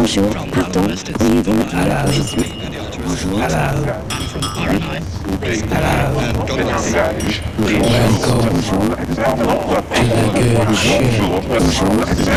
Bonjour, from pardon, Holland, it's oui, bon, Hello. This is me, the altruist. bonjour, I'm from Fahrenheit. And God bless. bonjour, Welcome bonjour, to the good ship. bonjour.